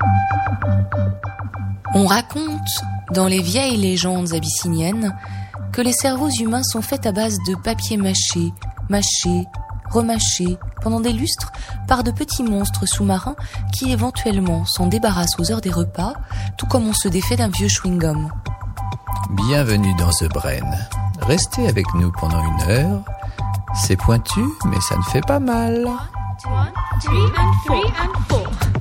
On raconte, dans les vieilles légendes abyssiniennes, que les cerveaux humains sont faits à base de papier mâché, remâché, pendant des lustres, par de petits monstres sous-marins qui éventuellement s'en débarrassent aux heures des repas, tout comme on se défait d'un vieux chewing-gum. Bienvenue dans The Brain. Restez avec nous pendant 1 heure. C'est pointu, mais ça ne fait pas mal. 1, 2, 3 and 4.